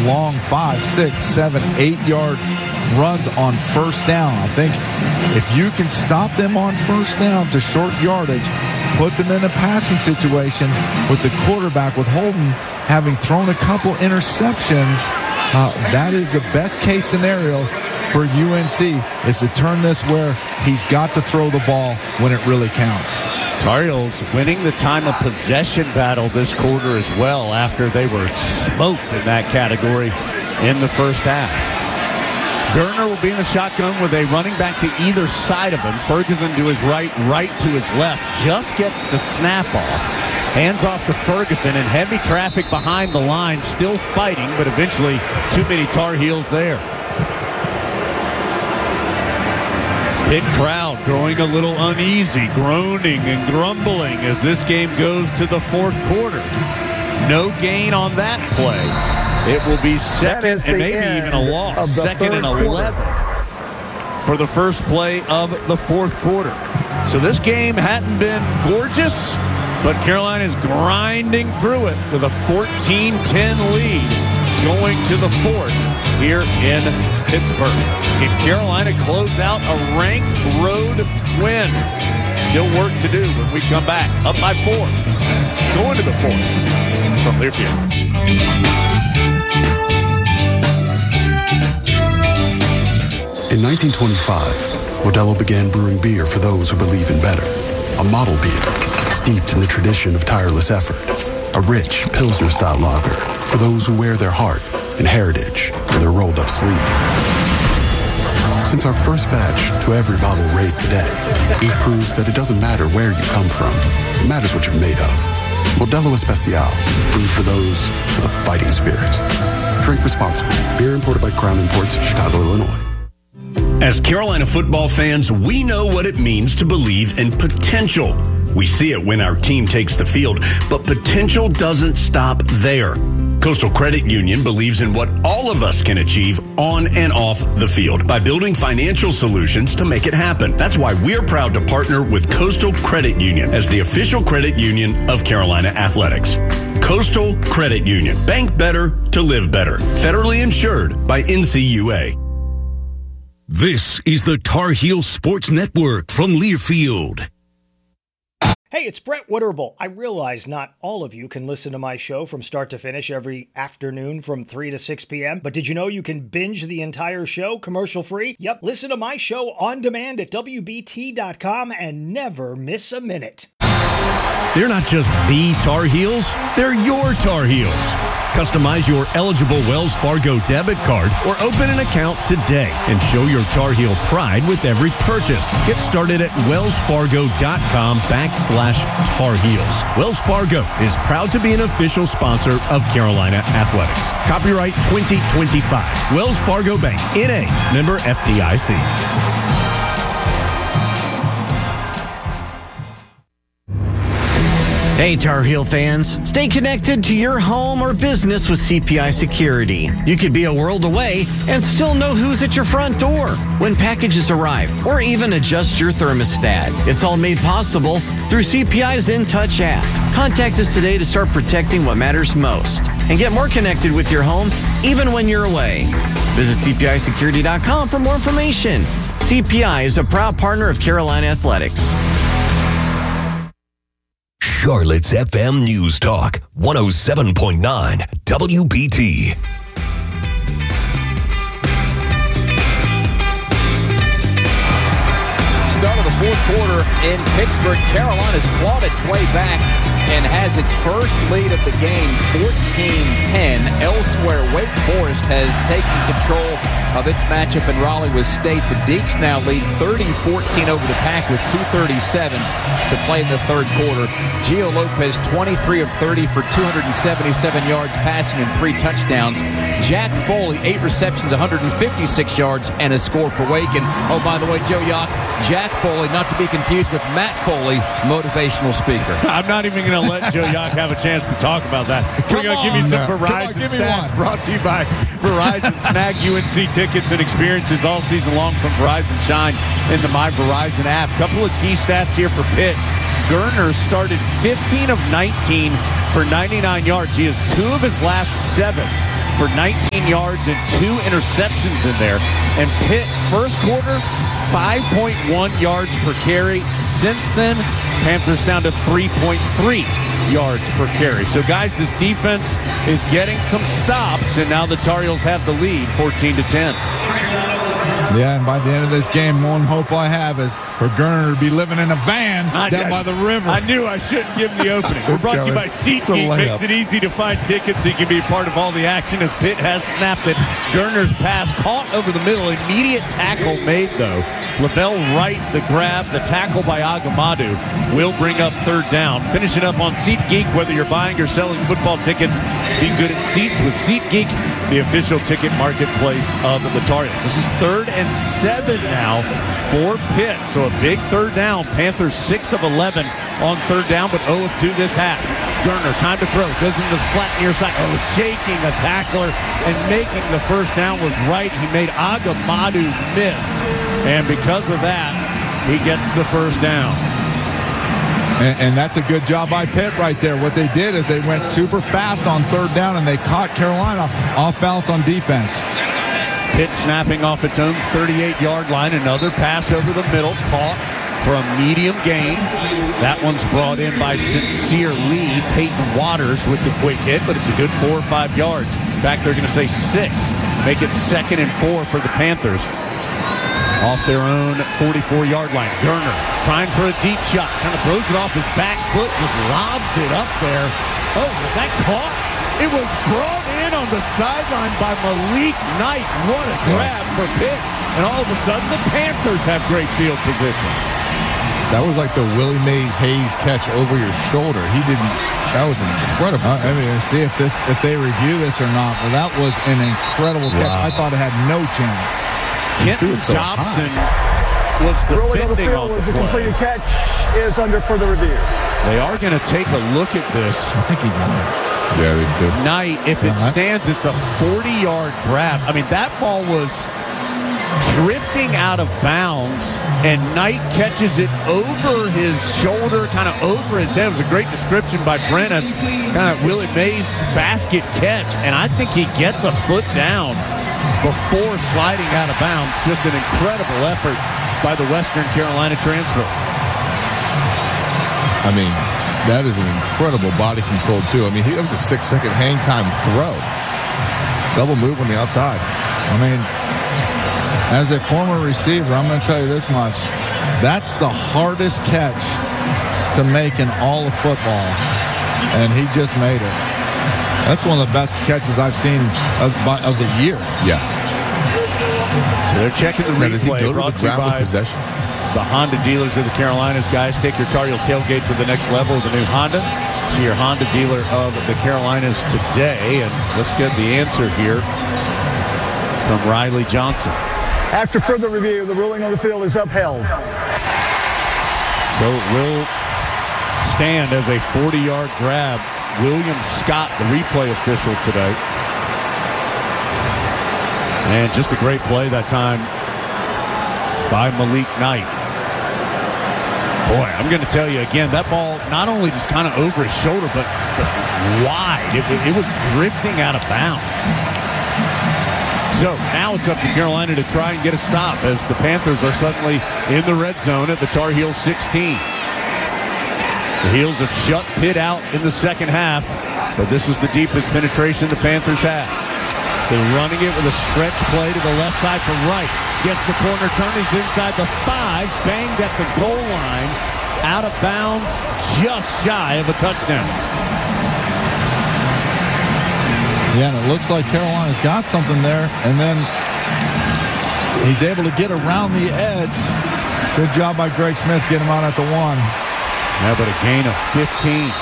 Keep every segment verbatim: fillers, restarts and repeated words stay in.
long five, six, seven, eight-yard runs on first down. I think if you can stop them on first down to short yardage, put them in a passing situation with the quarterback, with Holden having thrown a couple interceptions, uh, that is the best case scenario for U N C, is to turn this where he's got to throw the ball when it really counts. Tar Heels winning the time of possession battle this quarter as well, after they were smoked in that category in the first half. Gerner will be in the shotgun with a running back to either side of him. Ferguson to his right, right to his left. Just gets the snap off. Hands off to Ferguson, and heavy traffic behind the line. Still fighting, but eventually too many Tar Heels there. Pit crowd growing a little uneasy, groaning and grumbling as this game goes to the fourth quarter. No gain on that play. It will be second and maybe even a loss. Second and eleven for the first play of the fourth quarter. So this game hadn't been gorgeous, but Carolina is grinding through it with a fourteen ten lead going to the fourth here in Pittsburgh. Can Carolina close out a ranked road win? Still work to do when we come back. Up by four. Going to the fourth from Learfield. In nineteen twenty-five, Modelo began brewing beer for those who believe in better. A model beer, steeped in the tradition of tireless effort. A rich Pilsner-style lager for those who wear their heart and heritage in their rolled-up sleeve. Since our first batch to every bottle raised today, we've proved that it doesn't matter where you come from. It matters what you're made of. Modelo Especial, brewed for those with a fighting spirit. Drink responsibly. Beer imported by Crown Imports, Chicago, Illinois. As Carolina football fans, we know what it means to believe in potential. We see it when our team takes the field, but potential doesn't stop there. Coastal Credit Union believes in what all of us can achieve on and off the field by building financial solutions to make it happen. That's why we're proud to partner with Coastal Credit Union as the official credit union of Carolina Athletics. Coastal Credit Union. Bank better to live better. Federally insured by N C U A. This is the Tar Heel Sports Network from Learfield. Hey, it's Brett Witterbull. I realize not all of you can listen to my show from start to finish every afternoon from three to six p.m., but did you know you can binge the entire show commercial-free? Yep, listen to my show on demand at W B T dot com and never miss a minute. They're not just the Tar Heels, they're your Tar Heels. Customize your eligible Wells Fargo debit card or open an account today and show your Tar Heel pride with every purchase. Get started at wellsfargo.com backslash Tar Heels. Wells Fargo is proud to be an official sponsor of Carolina Athletics. Copyright twenty twenty-five. Wells Fargo Bank, N A, member F D I C. Hey, Tar Heel fans. Stay connected to your home or business with C P I Security. You could be a world away and still know who's at your front door when packages arrive, or even adjust your thermostat. It's all made possible through C P I's InTouch app. Contact us today to start protecting what matters most and get more connected with your home even when you're away. Visit C P I security dot com for more information. C P I is a proud partner of Carolina Athletics. Charlotte's F M News Talk, one oh seven point nine W B T. Start of the fourth quarter in Pittsburgh. Carolina's clawed its way back and has its first lead of the game, fourteen ten. Elsewhere, Wake Forest has taken control of its matchup in Raleigh with State. The Deacs now lead thirty fourteen over the Pack with two thirty-seven to play in the third quarter. Gio Lopez, twenty-three of thirty for two hundred seventy-seven yards passing and three touchdowns. Jack Foley, eight receptions, one hundred fifty-six yards, and a score for Wake. And, oh, by the way, Joe Yock, Jack Foley, not to be confused with Matt Foley, motivational speaker. I'm not even going to let Joe Yock have a chance to talk about that. We're going to give you some now. Verizon on, stats brought to you by Verizon. Snag U N C tickets and experiences all season long from Verizon Shine in the My Verizon app. Couple of key stats here for Pitt. Gerner started fifteen of nineteen for ninety-nine yards. He has two of his last seven for nineteen yards and two interceptions in there. And Pitt, first quarter, five point one yards per carry. Since then, Panthers down to three point three yards per carry. So, guys, this defense is getting some stops, and now the Tar Heels have the lead, fourteen to ten. Yeah, and by the end of this game, one hope I have is for Gerner to be living in a van I, down I, by the river. I knew I shouldn't give him the opening. We're brought to you by SeatGeek. Makes it easy to find tickets so you can be a part of all the action as Pitt has snapped it. Gerner's pass caught over the middle. Immediate tackle made, though. Lavelle Wright, the grab, the tackle by Agamadu will bring up third down. Finishing up on SeatGeek, whether you're buying or selling football tickets, be good at seats with SeatGeek, the official ticket marketplace of the Tar Heels. This is third and seven now for Pitt. So a big third down. Panthers six of eleven on third down, but zero of two this half. Gerner, time to throw. Goes into the flat near side. Oh, shaking a tackler and making the first down was right. He made Agamadu miss. And because of that, he gets the first down. And, and that's a good job by Pitt right there. What they did is they went super fast on third down, and they caught Carolina off balance on defense. Pitt snapping off its own thirty-eight-yard line. Another pass over the middle, caught for a medium gain. That one's brought in by Sincere Lee. Peyton Waters with the quick hit, but it's a good four or five yards. In fact, they're going to say six. Make it second and four for the Panthers. Off their own forty-four-yard line. Gerner trying for a deep shot. Kind of throws it off his back foot. Just lobs it up there. Oh, was that caught? It was brought in on the sideline by Malik Knight. What a grab for Pitt. And all of a sudden, the Panthers have great field position. That was like the Willie Mays Hayes catch over your shoulder. He didn't. That was incredible. Uh, I mean, see if this if they review this or not. But that was an incredible catch. Wow. I thought it had no chance. Kenton so Dobson high. was Ruling on the defending field on was the a play. completed catch is under further review. They are going to take a look at this. I think he got it. Yeah, they too. Knight, if it stands, it's a forty-yard grab. I mean, that ball was drifting out of bounds, and Knight catches it over his shoulder, kind of over his head. It was a great description by Brent. It's kind of Willie Mays' basket catch, and I think he gets a foot down before sliding out of bounds. Just an incredible effort by the Western Carolina transfer. I mean, that is an incredible body control, too. I mean, he, that was a six-second hang time throw. Double move on the outside. I mean, as a former receiver, I'm going to tell you this much. That's the hardest catch to make in all of football, and he just made it. That's one of the best catches I've seen of, of the year. Yeah. So they're checking the Now, does he replay. go to Brought the to you ground with by possession? the Honda dealers of the Carolinas. Guys, take your Tar Heel tailgate to the next level with the new Honda. See your Honda dealer of the Carolinas today. And let's get the answer here from Riley Johnson. After further review, the ruling on the field is upheld. So it will stand as a forty-yard grab. William Scott, the replay official today. And just a great play that time by Malik Knight. Boy, I'm going to tell you again, that ball not only just kind of over his shoulder, but, but wide. It, it was drifting out of bounds. So now it's up to Carolina to try and get a stop as the Panthers are suddenly in the red zone at the Tar Heels sixteen. The Heels have shut Pitt out in the second half, but this is the deepest penetration the Panthers have. They're running it with a stretch play to the left side for Wright. Gets the corner turn. He's inside the five. Banged at the goal line. Out of bounds, just shy of a touchdown. Yeah, and it looks like Carolina's got something there, and then he's able to get around the edge. Good job by Greg Smith getting him out at the one. Yeah, but a gain of fifteen.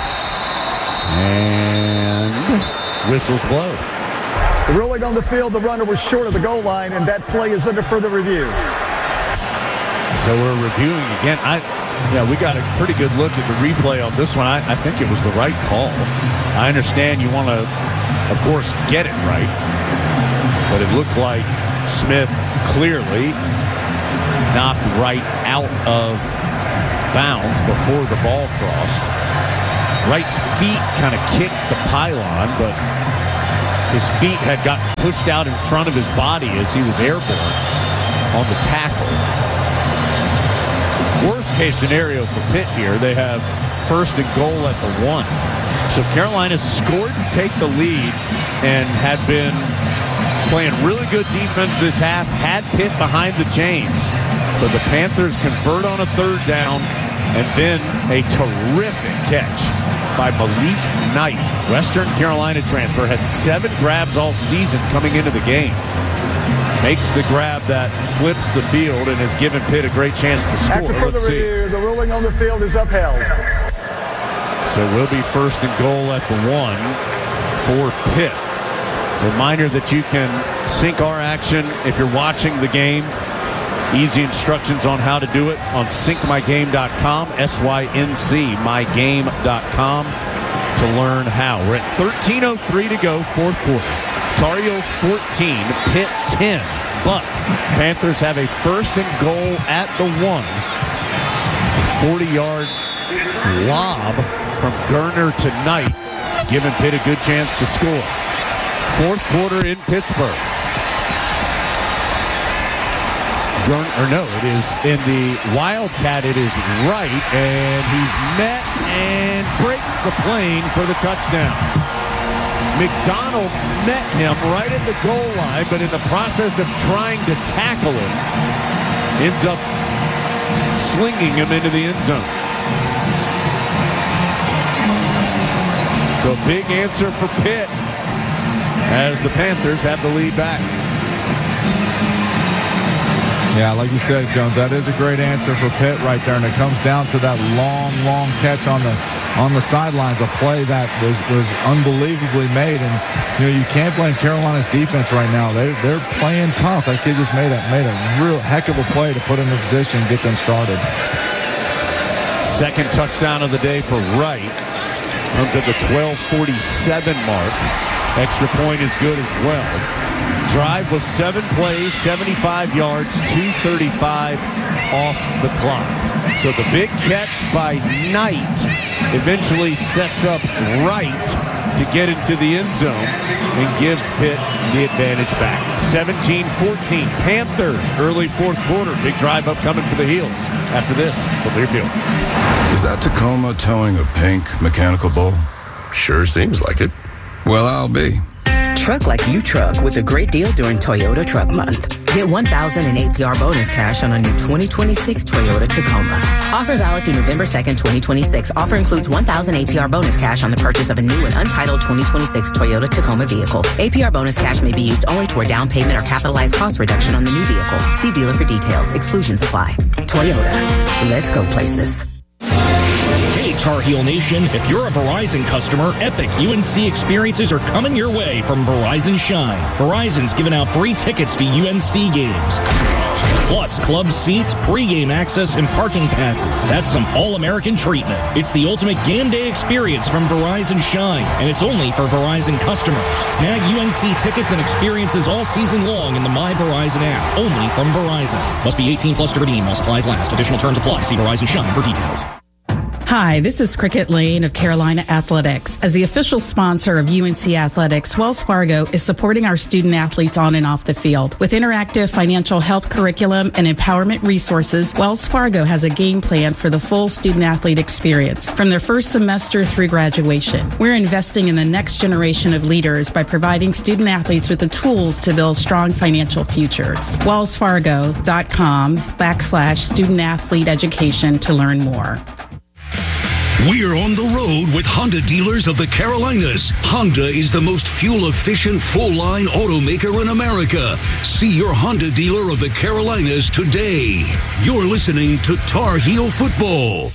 And whistles blow. The ruling on the field, the runner was short of the goal line, and that play is under further review. So we're reviewing again. I, yeah, we got a pretty good look at the replay on this one. I, I think it was the right call. I understand you want to, of course, get it right. But it looked like Smith clearly knocked Wright out of bounds before the ball crossed. Wright's feet kind of kicked the pylon, but His feet had gotten pushed out in front of his body as he was airborne on the tackle. Worst case scenario for Pitt here, they have first and goal at the one. So Carolina scored to take the lead and had been playing really good defense this half, had Pitt behind the chains. But the Panthers convert on a third down, and then a terrific catch by Malik Knight. Western Carolina transfer, had seven grabs all season coming into the game. Makes the grab that flips the field and has given Pitt a great chance to score. After further Let's see. review, the ruling on the field is upheld. So we'll be first and goal at the one for Pitt. Reminder that you can sync our action if you're watching the game. Easy instructions on how to do it on sync my game dot com, S Y N C, my game dot com, to learn how. We're at thirteen oh three to go, fourth quarter. Tar Heels fourteen, Pitt ten. But Panthers have a first and goal at the one. A forty-yard lob from Gerner to Knight, giving Pitt a good chance to score. Fourth quarter in Pittsburgh. Gerner, or no, it is in the Wildcat, it is right, and he's met and breaks the plane for the touchdown. McDonald met him right at the goal line, but in the process of trying to tackle him, ends up slinging him into the end zone. So big answer for Pitt as the Panthers have the lead back. Yeah, like you said, Jones, that is a great answer for Pitt right there, and it comes down to that long, long catch on the on the sidelines, a play that was, was unbelievably made. And you know, you can't blame Carolina's defense right now. They they're playing tough. That kid just made a made a real heck of a play to put in the position and get them started. Second touchdown of the day for Wright. Comes at the twelve forty-seven mark. Extra point is good as well. Drive was seven plays, seventy-five yards, two thirty-five off the clock. So the big catch by Knight eventually sets up Wright to get into the end zone and give Pitt the advantage back. seventeen fourteen, Panthers, early fourth quarter. Big drive upcoming for the Heels. After this, from Learfield. Is that Tacoma towing a pink mechanical bull? Sure seems like it. Well, I'll be. Truck like you truck with a great deal during Toyota Truck Month. Get one thousand in A P R bonus cash on a new twenty twenty-six Toyota Tacoma. Offer valid through November second, twenty twenty-six. Offer includes one thousand A P R bonus cash on the purchase of a new and untitled twenty twenty-six Toyota Tacoma vehicle. A P R bonus cash may be used only toward down payment or capitalized cost reduction on the new vehicle. See dealer for details. Exclusions apply. Toyota. Let's go places. Hey, Tar Heel Nation, if you're a Verizon customer, epic U N C experiences are coming your way from Verizon Shine. Verizon's giving out free tickets to U N C games, plus club seats, pregame access, and parking passes. That's some all-American treatment. It's the ultimate game day experience from Verizon Shine, and it's only for Verizon customers. Snag U N C tickets and experiences all season long in the My Verizon app, only from Verizon. Must be eighteen plus to redeem while supplies last. Additional terms apply. See Verizon Shine for details. Hi, this is Cricket Lane of Carolina Athletics. As the official sponsor of U N C Athletics, Wells Fargo is supporting our student athletes on and off the field. With interactive financial health curriculum and empowerment resources, Wells Fargo has a game plan for the full student athlete experience, from their first semester through graduation. We're investing in the next generation of leaders by providing student athletes with the tools to build strong financial futures. wellsfargo.com backslash student athlete education to learn more. We're on the road with Honda dealers of the Carolinas. Honda is the most fuel-efficient, full-line automaker in America. See your Honda dealer of the Carolinas today. You're listening to Tar Heel Football.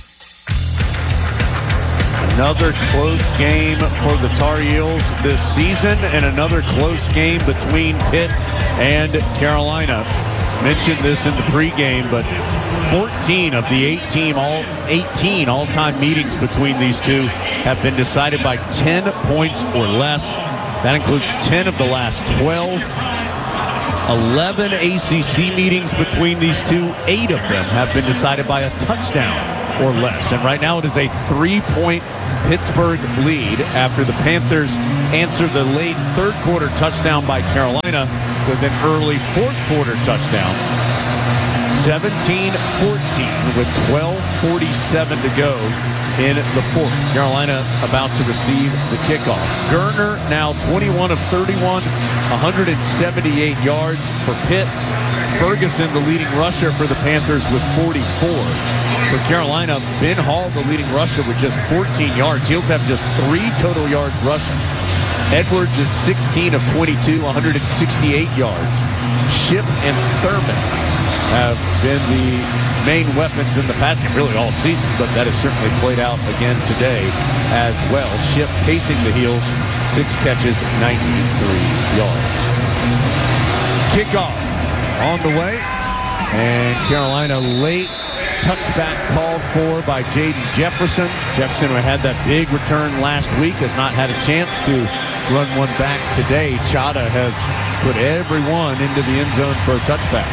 Another close game for the Tar Heels this season, and another close game between Pitt and Carolina. Mentioned this in the pregame, but fourteen of the eighteen all eighteen all-time meetings between these two have been decided by ten points or less. That includes ten of the last twelve. eleven A C C meetings between these two. Eight of them have been decided by a touchdown or less. And right now it is a three-point Pittsburgh lead after the Panthers answered the late third quarter touchdown by Carolina with an early fourth quarter touchdown. seventeen fourteen with twelve forty-seven to go in the fourth. Carolina about to receive the kickoff. Gurner now twenty-one of thirty-one, one hundred seventy-eight yards for Pitt. Ferguson, the leading rusher for the Panthers with forty-four. For Carolina, Ben Hall, the leading rusher with just fourteen yards. He'll have just three total yards rushing. Edwards is sixteen of twenty-two, one hundred sixty-eight yards. Shipp and Thurman have been the main weapons in the pass game really all season, but that has certainly played out again today as well. Shipp pacing the heels, six catches, ninety-three yards. Kickoff on the way, and Carolina late touchback called for by Jaden Jefferson. Jefferson, who had that big return last week, has not had a chance to run one back today. Chada has put everyone into the end zone for a touchback.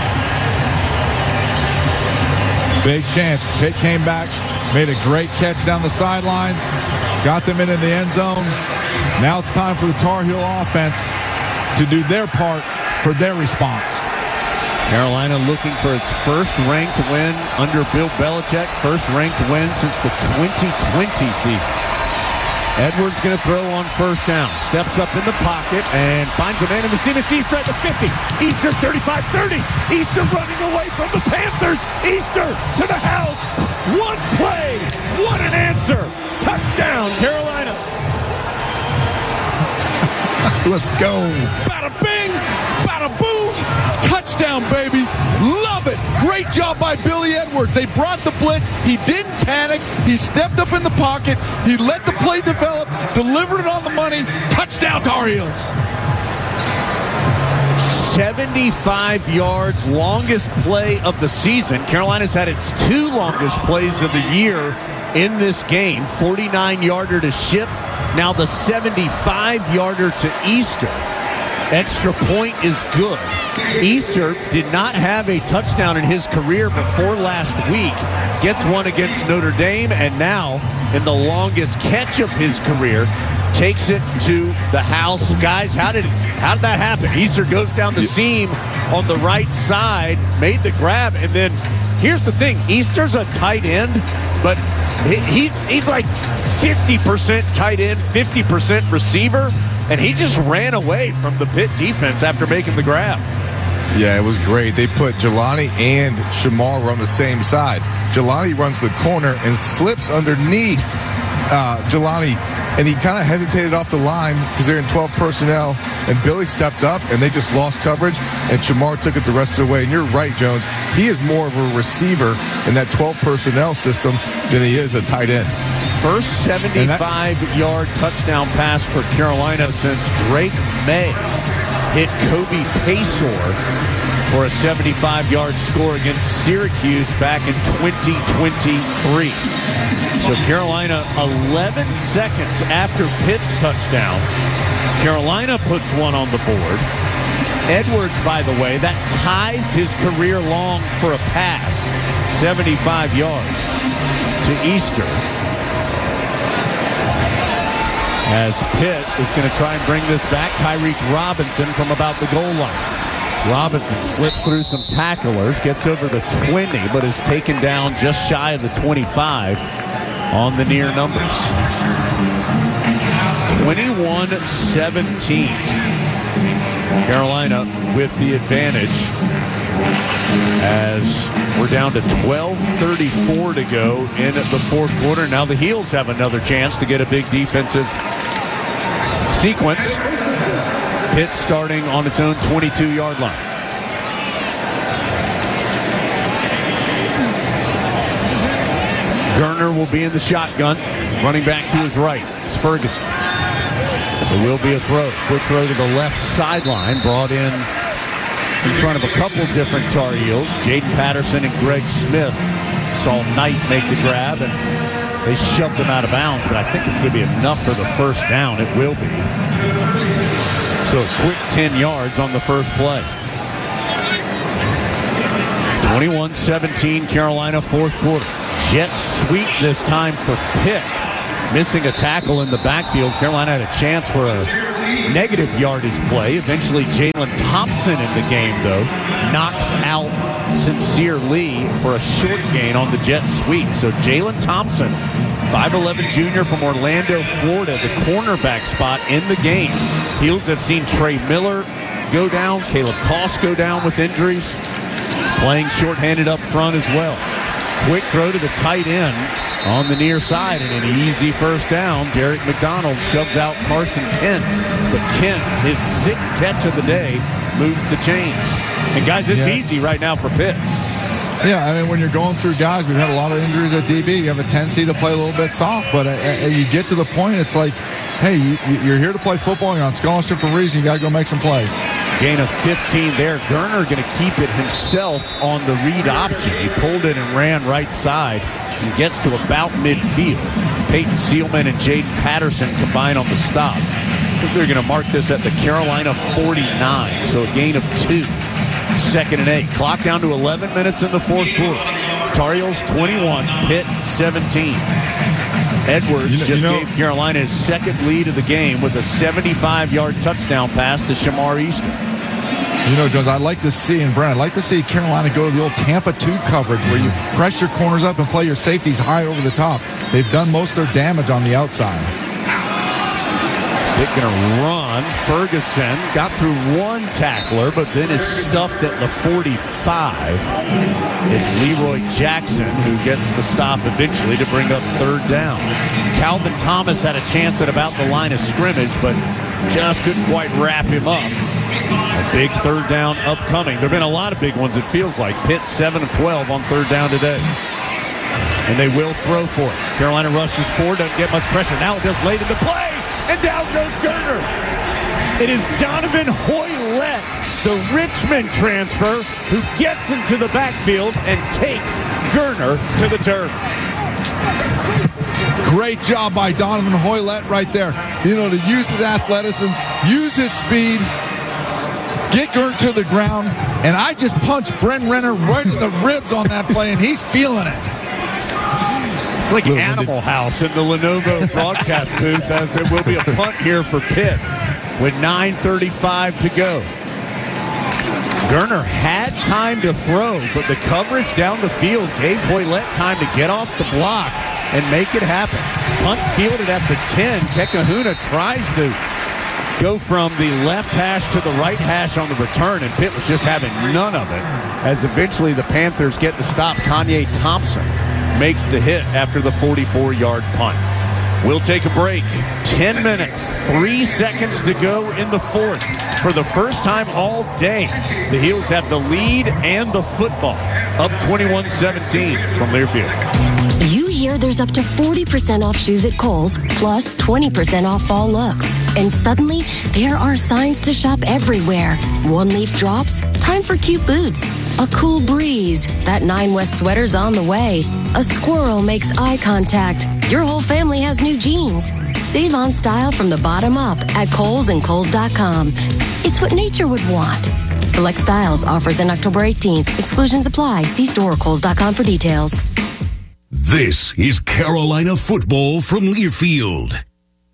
Big chance. Pitt came back, made a great catch down the sidelines, got them into the end zone. Now it's time for the Tar Heel offense to do their part for their response. Carolina looking for its first ranked win under Bill Belichick, first ranked win since the twenty twenty season. Edwards going to throw on first down. Steps up in the pocket and finds a man in the seam. It's Easter at the fifty. Easter thirty-five thirty. Easter running away from the Panthers. Easter to the house. One play. What an answer. Touchdown, Carolina. Let's go. Bada bing. Bada boom. Touchdown, baby. Love it. Great job by Billy Edwards. They brought the blitz. He didn't panic. He stepped up in the pocket. He let the play develop, delivered it on the money. Touchdown, Tar Heels. seventy-five yards, longest play of the season. Carolina's had its two longest plays of the year in this game. forty-nine yarder to Shipp. Now the seventy-five yarder to Easter. Extra point is good. Easter did not have a touchdown in his career before last week. Gets one against Notre Dame, and now, in the longest catch of his career, takes it to the house. Guys, how did how did that happen? Easter goes down the seam on the right side, made the grab, and then here's the thing. Easter's a tight end, but he's he's like fifty percent tight end, fifty percent receiver, and he just ran away from the Pitt defense after making the grab. Yeah, it was great. They put Jelani and Shamar on the same side. Jelani runs the corner and slips underneath uh, Jelani, and he kind of hesitated off the line because they're in twelve personnel, and Billy stepped up, and they just lost coverage, and Shamar took it the rest of the way. And you're right, Jones. He is more of a receiver in that twelve personnel system than he is a tight end. First seventy-five-yard touchdown pass for Carolina since Drake May hit Kobe Paysour for a seventy-five-yard score against Syracuse back in twenty twenty-three. So Carolina, eleven seconds after Pitt's touchdown, Carolina puts one on the board. Edwards, by the way, that ties his career long for a pass, seventy-five yards to Easter. As Pitt is going to try and bring this back, Tyreek Robinson from about the goal line. Robinson slipped through some tacklers, gets over the twenty, but is taken down just shy of the twenty-five on the near numbers. twenty-one seventeen. Carolina with the advantage as we're down to twelve thirty-four to go in the fourth quarter. Now the Heels have another chance to get a big defensive sequence. Pitt starting on its own twenty-two-yard line. Gurner will be in the shotgun. Running back to his right is Ferguson. There will be a throw. Quick throw to the left sideline. Brought in in front of a couple different Tar Heels. Jaden Patterson and Greg Smith saw Knight make the grab, and they shoved him out of bounds, but I think it's going to be enough for the first down. It will be. So a quick ten yards on the first play. twenty-one seventeen Carolina, fourth quarter. Jet sweep this time for Pitt. missing a tackle in the backfield. Carolina had a chance for a negative yardage play. Eventually, Jalen Thompson in the game, though, knocks out Sincere Lee for a short gain on the jet sweep. So Jalen Thompson, five eleven junior from Orlando, Florida, the cornerback spot in the game. Heels have seen Trey Miller go down, Caleb Koss go down with injuries, playing shorthanded up front as well. Quick throw to the tight end on the near side, and an easy first down. Derek McDonald shoves out Carson Kent, but Kent, his sixth catch of the day, moves the chains. And guys, it's yeah. easy right now for Pitt. Yeah, I mean, when you're going through guys, we've had a lot of injuries at D B. You have a tendency to play a little bit soft, but uh, you get to the point, it's like, hey, you, you're here to play football. You're on scholarship for a reason. You got to go make some plays. Gain of fifteen there. Gerner going to keep it himself on the read option. He pulled it and ran right side and gets to about midfield. Peyton Seelman and Jaden Patterson combine on the stop. I think they're going to mark this at the Carolina forty-nine, so a gain of two. Second and eight. Clock down to eleven minutes in the fourth quarter. Tar Heels twenty-one, Pitt seventeen. Edwards you know, just you know, gave Carolina his second lead of the game with a seventy-five-yard touchdown pass to Shamar Easton. You know, Jones, I'd like to see, and Brent, I'd like to see Carolina go to the old Tampa two coverage where you press your corners up and play your safeties high over the top. They've done most of their damage on the outside. They're going to run. Ferguson got through one tackler, but then is stuffed at the forty-five. It's Leroy Jackson who gets the stop eventually to bring up third down. Calvin Thomas had a chance at about the line of scrimmage, but just couldn't quite wrap him up. A big third down upcoming. There have been a lot of big ones, it feels like. Pitt seven of twelve on third down today. And they will throw for it. Carolina rushes forward, doesn't get much pressure. Now it does late in the play. And down goes Gerner. It is Donovan Hoylett, the Richmond transfer, who gets into the backfield and takes Gerner to the turf. Great job by Donovan Hoylett right there. You know, to use his athleticism, use his speed, get Gerner to the ground, and I just punched Brent Renner right in the ribs on that play, and he's feeling it. It's like Animal House in the Lenovo broadcast booth, as there will be a punt here for Pitt with nine thirty-five to go. Gerner had time to throw, but the coverage down the field gave Hoylett time to get off the block and make it happen. Punt fielded at the ten. Kekahuna tries to go from the left hash to the right hash on the return, and Pitt was just having none of it, as eventually the Panthers get the stop. Kanye Thompson makes the hit after the forty-four-yard punt. We'll take a break. Ten minutes, three seconds to go in the fourth. For the first time all day, the Heels have the lead and the football, up twenty-one seventeen from Learfield. You hear there's up to forty percent off shoes at Kohl's, plus twenty percent off fall looks. And suddenly, there are signs to shop everywhere. One-leaf drops, time for cute boots. A cool breeze, that Nine West sweater's on the way. A squirrel makes eye contact. Your whole family has new jeans. Save on style from the bottom up at Kohl's and Kohl's dot com. It's what nature would want. Select styles, offers in October eighteenth. Exclusions apply. See store or Kohl's dot com for details. This is Carolina football from Learfield.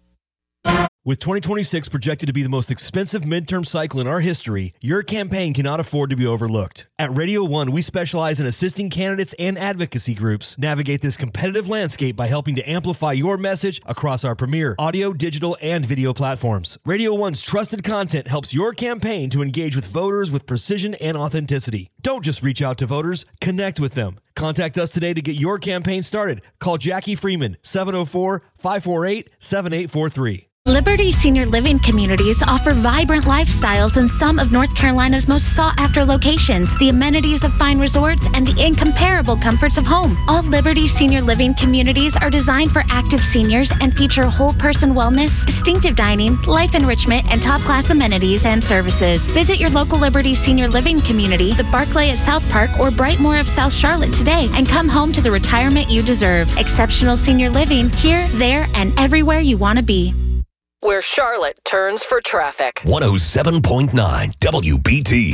With twenty twenty-six projected to be the most expensive midterm cycle in our history, your campaign cannot afford to be overlooked. At Radio One, we specialize in assisting candidates and advocacy groups navigate this competitive landscape by helping to amplify your message across our premier audio, digital, and video platforms. Radio One's trusted content helps your campaign to engage with voters with precision and authenticity. Don't just reach out to voters, connect with them. Contact us today to get your campaign started. Call Jackie Freeman, seven oh four, five four eight, seven eight four three. Liberty Senior Living Communities offer vibrant lifestyles in some of North Carolina's most sought-after locations, the amenities of fine resorts, and the incomparable comforts of home. All Liberty Senior Living Communities are designed for active seniors and feature whole-person wellness, distinctive dining, life enrichment, and top-class amenities and services. Visit your local Liberty Senior Living Community, the Barclay at South Park, or Brightmoor of South Charlotte today, and come home to the retirement you deserve. Exceptional senior living here, there, and everywhere you want to be. Where Charlotte turns for traffic. one oh seven point nine W B T.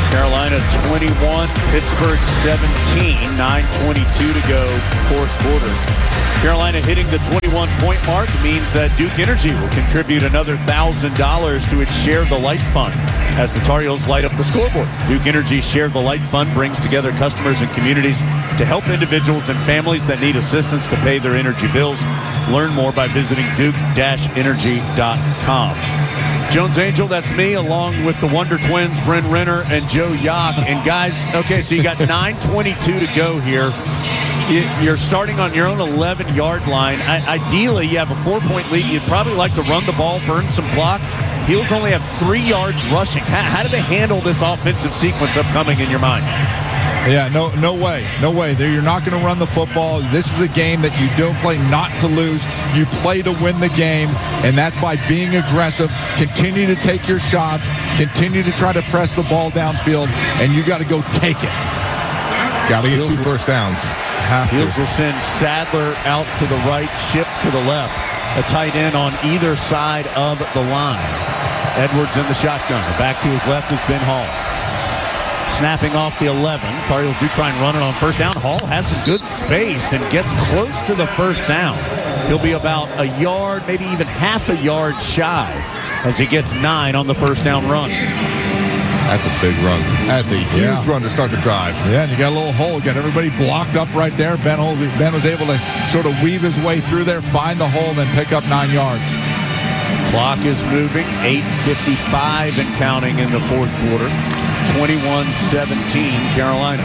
Carolina twenty-one, Pittsburgh seventeen, nine twenty-two to go, fourth quarter. Carolina hitting the twenty-one point mark means that Duke Energy will contribute another one thousand dollars to its Share the Light Fund as the Tar Heels light up the scoreboard. Duke Energy's Share the Light Fund brings together customers and communities to help individuals and families that need assistance to pay their energy bills. Learn more by visiting duke dash energy dot com. Jones Angel, that's me, along with the Wonder Twins, Bryn Renner and Joe Yock. And guys, okay, so you got nine twenty-two to go here. You're starting on your own eleven-yard line. I, ideally, you have a four-point lead. You'd probably like to run the ball, burn some clock. Heels only have three yards rushing. How, how do they handle this offensive sequence upcoming in your mind? Yeah, no no way. No way. You're not going to run the football. This is a game that you don't play not to lose. You play to win the game, and that's by being aggressive. Continue to take your shots. Continue to try to press the ball downfield, and you got to go take it. Got to get two first downs. Have Heels to. will send Sadler out to the right, Ship to the left. A tight end on either side of the line. Edwards in the shotgun. Back to his left is Ben Hall. Snapping off the eleven. Tar Heels do try and run it on first down. Hall has some good space and gets close to the first down. He'll be about a yard, maybe even half a yard shy as he gets nine on the first down run. That's a big run. That's a huge yeah. run to start the drive. Yeah, and you got a little hole. Got everybody blocked up right there. Ben, ben was able to sort of weave his way through there, find the hole, and then pick up nine yards. Clock is moving. eight fifty-five and counting in the fourth quarter. twenty-one seventeen Carolina.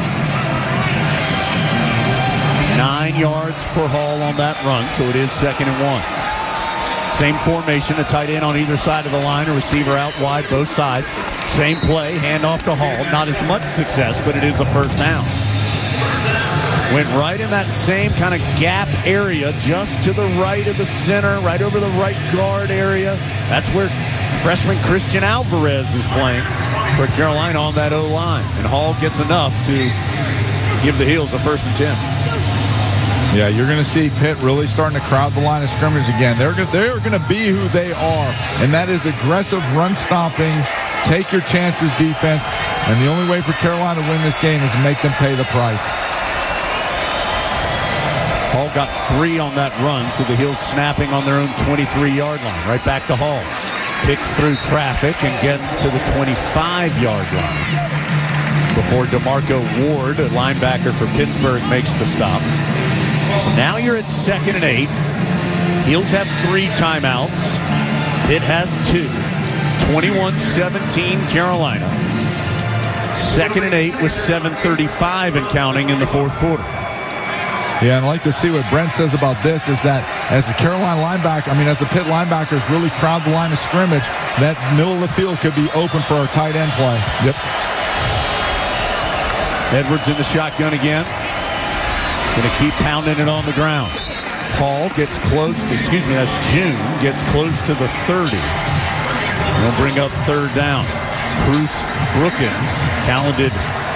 Nine yards for Hall on that run, so it is second and one. Same formation, a tight end on either side of the line, a receiver out wide, both sides. Same play, handoff to Hall. Not as much success, but it is a first down. Went right in that same kind of gap area, just to the right of the center, right over the right guard area. That's where freshman Christian Alvarez is playing for Carolina on that O-line. And Hall gets enough to give the Heels a first and ten. Yeah, you're going to see Pitt really starting to crowd the line of scrimmage again. They're going they're going to be who they are, and that is aggressive run stopping, take your chances defense. And the only way for Carolina to win this game is to make them pay the price. Hall got three on that run, so the Heels snapping on their own twenty-three-yard line. Right back to Hall. Picks through traffic and gets to the twenty-five-yard line before DeMarco Ward, a linebacker for Pittsburgh, makes the stop. So now you're at second and eight. Heels have three timeouts. Pitt has two. twenty-one seventeen Carolina. Second and eight with seven thirty-five and counting in the fourth quarter. Yeah, and I'd like to see what Brent says about this is that as the Carolina linebacker, I mean, as the Pitt linebackers really crowd the line of scrimmage, that middle of the field could be open for a tight end play. Yep. Edwards in the shotgun again. Going to keep pounding it on the ground. Hall gets close to, excuse me, that's June, gets close to the thirty. They'll bring up third down. Bruce Brookins, talented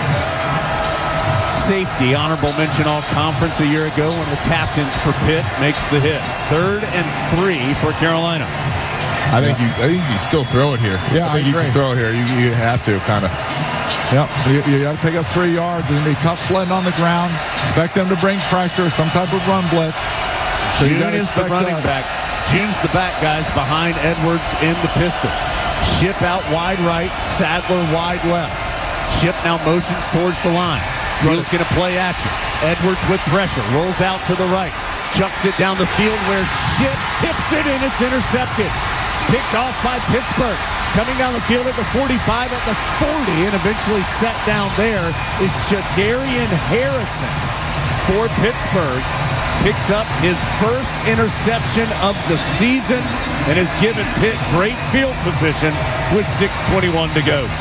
safety, honorable mention all conference a year ago when the captains for Pitt makes the hit. Third and three for Carolina. I think you I think you still throw it here. Yeah, I think I you can throw it here. You, you have to, kind of. Yep, you, you got to pick up three yards. It's going to be tough sledding on the ground. Expect them to bring pressure, some type of run blitz. So June is the running that. back. June's the back, guys, behind Edwards in the pistol. Ship out wide right, Sadler wide left. Ship now motions towards the line. Heels going to play action. Edwards with pressure, rolls out to the right. Chucks it down the field where Ship tips it and it's intercepted. Picked off by Pittsburgh. Coming down the field at the forty-five, at the forty, and eventually set down there is Shadarian Harrison for Pittsburgh. Picks up his first interception of the season and has given Pitt great field position with six twenty-one to go.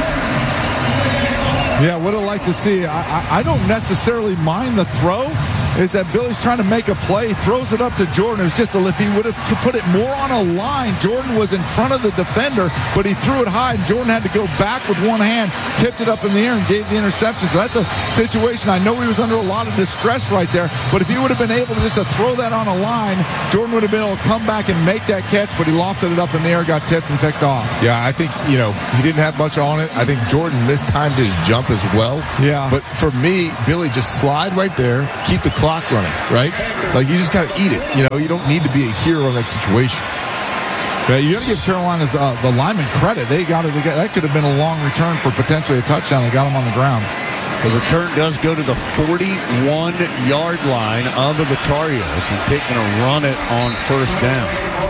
Yeah, what I'd like to see, I, I, I don't necessarily mind the throw. is that Billy's trying to make a play, throws it up to Jordan. It was just a, if he would have put it more on a line, Jordan was in front of the defender, but he threw it high, and Jordan had to go back with one hand, tipped it up in the air, and gave the interception. So that's a situation. I know he was under a lot of distress right there, but if he would have been able to just to throw that on a line, Jordan would have been able to come back and make that catch, but he lofted it up in the air, got tipped and picked off. Yeah, I think, you know, he didn't have much on it. I think Jordan mistimed his jump as well. Yeah. But for me, Billy, just slide right there, keep the clock running, right? Like, you just got to eat it. You know, you don't need to be a hero in that situation. Yeah, you got to give Carolina's uh, the lineman credit. They got it. They got, that could have been a long return for potentially a touchdown. They got him on the ground. The return does go to the forty-one-yard line of the Tar Heels, and Pitt going to run it on first down.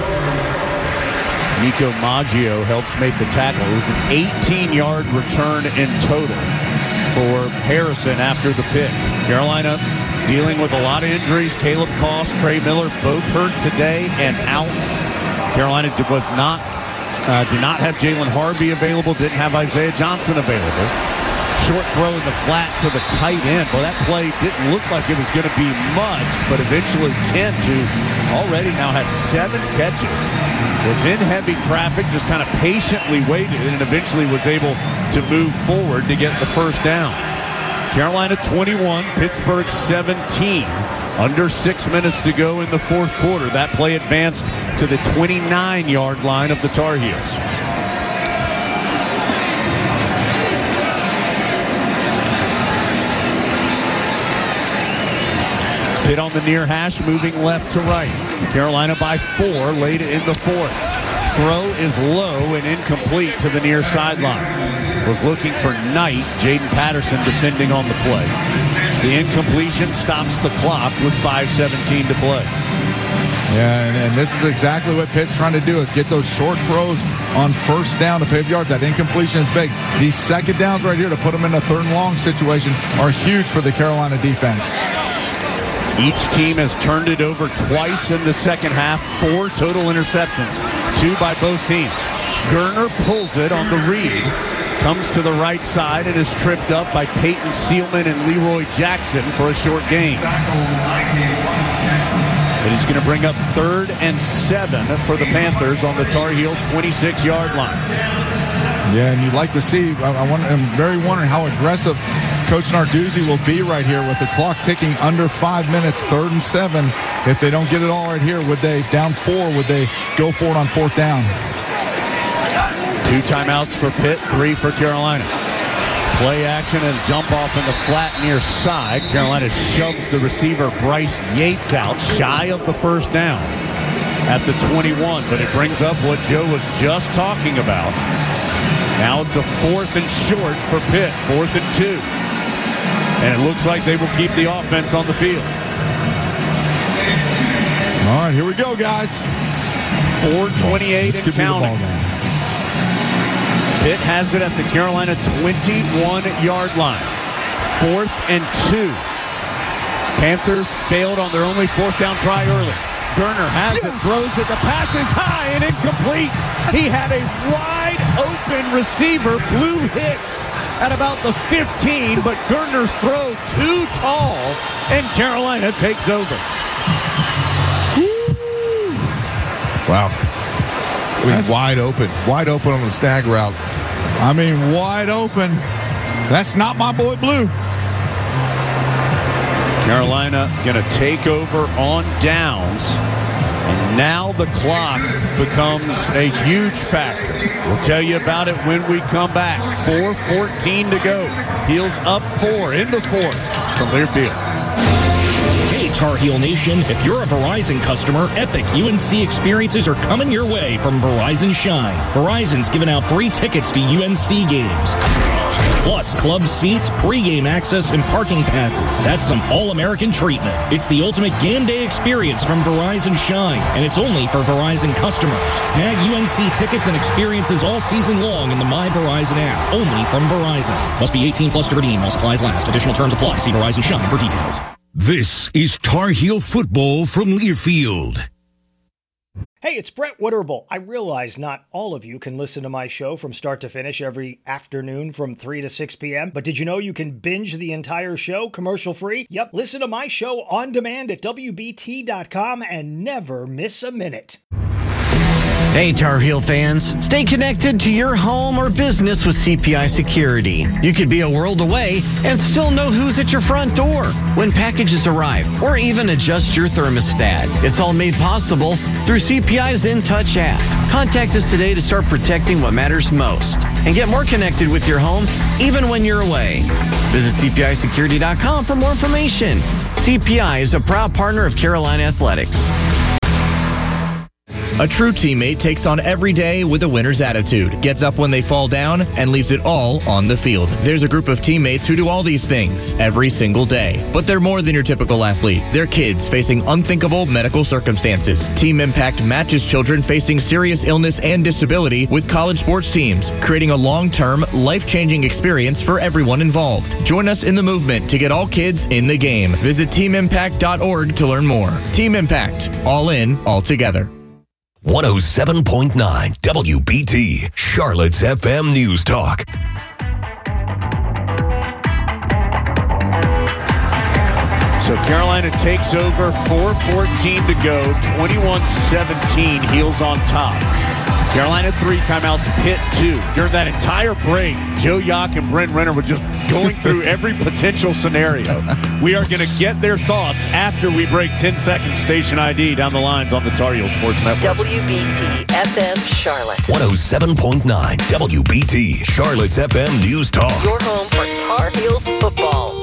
Nico Maggio helps make the tackle. It was an eighteen-yard return in total for Harrison after the pick. Carolina dealing with a lot of injuries. Caleb Koss, Trey Miller, both hurt today and out. Carolina was not, uh, did not have Jalen Harvey available, didn't have Isaiah Johnson available. Short throw in the flat to the tight end. Well, that play didn't look like it was going to be much, but eventually Kent, who already now has seven catches, was in heavy traffic, just kind of patiently waited, and eventually was able to move forward to get the first down. Carolina twenty-one, Pittsburgh seventeen. Under six minutes to go in the fourth quarter. That play advanced to the twenty-nine-yard line of the Tar Heels. Pitt on the near hash, moving left to right. Carolina by four late in the fourth. Throw is low and incomplete to the near sideline. Was looking for Knight. Jaden Patterson defending on the play. The incompletion stops the clock with five seventeen to play. Yeah, and, and this is exactly what Pitt's trying to do, is get those short throws on first down to pick yards. That incompletion is big. These second downs right here to put them in a third and long situation are huge for the Carolina defense. Each team has turned it over twice in the second half. Four total interceptions, two by both teams. Gerner pulls it on the read, comes to the right side and is tripped up by Peyton Seelman and Leroy Jackson for a short gain. It is going to bring up third and seven for the Panthers on the Tar Heel twenty-six-yard line. Yeah, and you'd like to see, I, I wonder, I'm very wondering how aggressive Coach Narduzzi will be right here with the clock ticking under five minutes, third and seven. If they don't get it all right here, would they, down four, would they go for it on fourth down? Two timeouts for Pitt, three for Carolina. Play action and dump off in the flat near side. Carolina shoves the receiver Bryce Yates out, shy of the first down at the twenty-one, but it brings up what Joe was just talking about. Now it's a fourth and short for Pitt, fourth and two. And it looks like they will keep the offense on the field. All right, here we go, guys. four twenty-eight and counting. Pitt has it at the Carolina twenty-one-yard line. Fourth and two. Panthers failed on their only fourth down try early. Gerner has yes. it, throws it, the pass is high and incomplete. He had a wide open receiver, Blue Hicks, at about the fifteen, but Gerner's throw too tall, and Carolina takes over. Woo. Wow. I mean, That's, wide open. Wide open on the snag route. I mean, wide open. That's not my boy Blue. Carolina going to take over on downs. And now the clock becomes a huge factor. We'll tell you about it when we come back. four fourteen to go. Heels up four in the fourth from Learfield. Hey, Tar Heel Nation, if you're a Verizon customer, epic U N C experiences are coming your way from Verizon Shine. Verizon's giving out free tickets to U N C games, plus club seats, pregame access, and parking passes. That's some all-American treatment. It's the ultimate game day experience from Verizon Shine, and it's only for Verizon customers. Snag U N C tickets and experiences all season long in the My Verizon app, only from Verizon. Must be eighteen plus to redeem while supplies last. Additional terms apply. See Verizon Shine for details. This is Tar Heel football from Learfield. Hey, it's Brett Witterable. I realize not all of you can listen to my show from start to finish every afternoon from three to six p.m., but did you know you can binge the entire show commercial free? Yep, listen to my show on demand at W B T dot com and never miss a minute. Hey, Tar Heel fans. Stay connected to your home or business with C P I Security. You could be a world away and still know who's at your front door when packages arrive, or even adjust your thermostat. It's all made possible through C P I's InTouch app. Contact us today to start protecting what matters most and get more connected with your home even when you're away. Visit C P I security dot com for more information. C P I is a proud partner of Carolina Athletics. A true teammate takes on every day with a winner's attitude, gets up when they fall down, and leaves it all on the field. There's a group of teammates who do all these things every single day. But they're more than your typical athlete. They're kids facing unthinkable medical circumstances. Team Impact matches children facing serious illness and disability with college sports teams, creating a long-term, life-changing experience for everyone involved. Join us in the movement to get all kids in the game. Visit team impact dot org to learn more. Team Impact. All in, all together. one oh seven point nine W B T, Charlotte's F M News Talk. So Carolina takes over, four fourteen to go, twenty-one seventeen, Heels on top. Carolina three, timeouts, Pitt two. During that entire break, Joe Yock and Brent Renner were just going through every potential scenario. We are going to get their thoughts after we break ten seconds station I D down the lines on the Tar Heel Sports Network. W B T F M Charlotte. one oh seven point nine W B T, Charlotte's F M News Talk. Your home for Tar Heels football.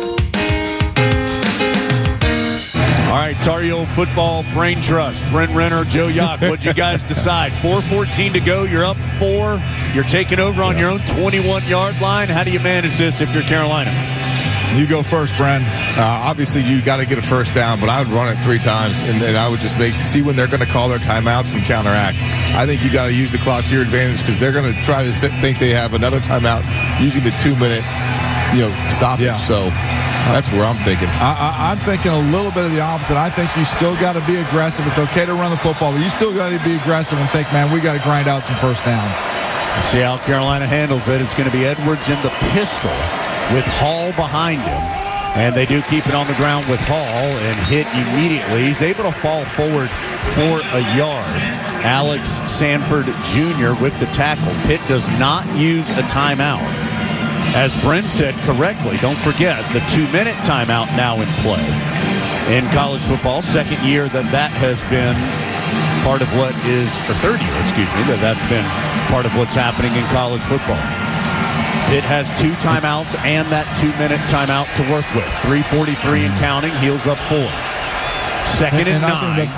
All right, Tar Heel football brain trust. Brent Renner, Joe Yock, what'd you guys decide? four fourteen to go. You're up four. You're taking over on your own twenty-one-yard line. How do you manage this if you're Carolina? You go first, Bren. Uh, obviously, you got to get a first down, but I would run it three times, and then I would just make see when they're going to call their timeouts and counteract. I think you got to use the clock to your advantage because they're going to try to sit, think they have another timeout using the two-minute, you know, stoppage. Yeah. So that's where I'm thinking. I, I, I'm thinking a little bit of the opposite. I think you still got to be aggressive. It's okay to run the football, but you still got to be aggressive and think, man, we got to grind out some first downs. See how Carolina handles it. It's going to be Edwards in the pistol with Hall behind him. And they do keep it on the ground with Hall and hit immediately. He's able to fall forward for a yard. Alex Sanford Junior with the tackle. Pitt does not use a timeout. As Brent said correctly, don't forget the two-minute timeout now in play. In college football, second year that that has been part of what is, or third year, excuse me, that that's been part of what's happening in college football. Pitt has two timeouts and that two-minute timeout to work with. three forty-three and counting. Heels up four. Second and, and nine.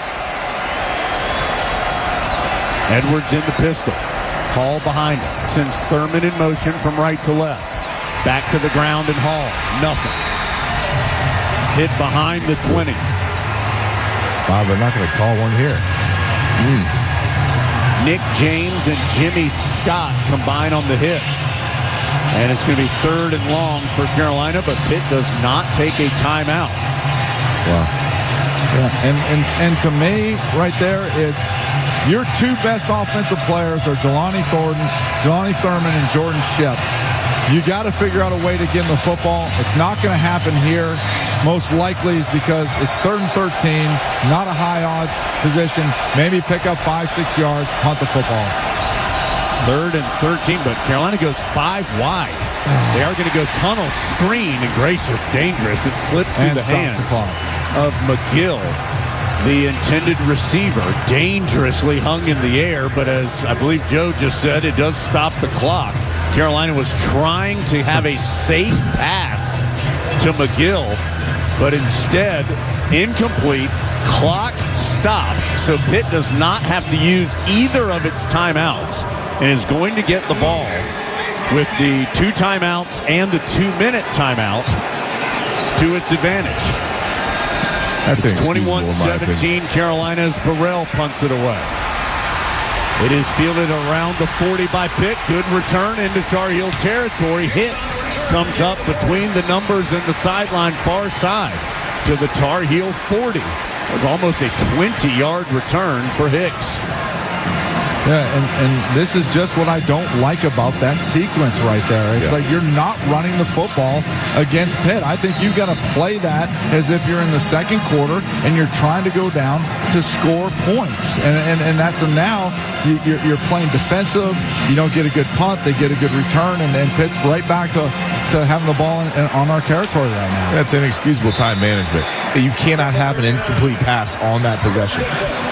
Edwards in the pistol. Hall behind him. Sends Thurman in motion from right to left. Back to the ground and Hall. Nothing. Hit behind the twenty. Wow, they're not going to call one here. Mm. Nick James and Jimmy Scott combine on the hit. And it's going to be third and long for Carolina, but Pitt does not take a timeout. Wow. Yeah, and, and, and to me, right there, it's your two best offensive players are Jelani Thornton, Jelani Thurman, and Jordan Shep. You got to figure out a way to get in the football. It's not going to happen here. Most likely is because it's third and thirteen, not a high odds position. Maybe pick up five, six yards, punt the football. Third and thirteen, but Carolina goes five wide. They are going to go tunnel screen, and gracious, dangerous. It slips through and the hands of McGill, the intended receiver, dangerously hung in the air, but as I believe Joe just said, it does stop the clock. Carolina was trying to have a safe pass to McGill, but instead, incomplete. Clock stops, so Pitt does not have to use either of its timeouts and is going to get the ball with the two timeouts and the two-minute timeout to its advantage. That's it's twenty-one seventeen. Carolina's Burrell punts it away. It is fielded around the forty by Pitt. Good return into Tar Heel territory. Hits comes up between the numbers and the sideline far side to the Tar Heel forty. It was almost a twenty-yard return for Hicks. Yeah, and, and this is just what I don't like about that sequence right there. It's yeah. like you're not running the football against Pitt. I think you've got to play that as if you're in the second quarter and you're trying to go down to score points. And and, and that's now you, you're, you're playing defensive. You don't get a good punt. They get a good return. And, and Pitt's right back to, to having the ball in, in, on our territory right now. That's inexcusable time management. You cannot have an incomplete pass on that possession.